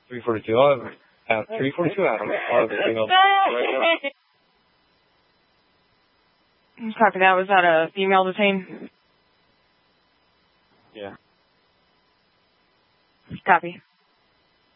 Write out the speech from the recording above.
342. I'll have 342 Adam. I'll have the female right now. Copy that. Was that a female detained? Yeah. Copy.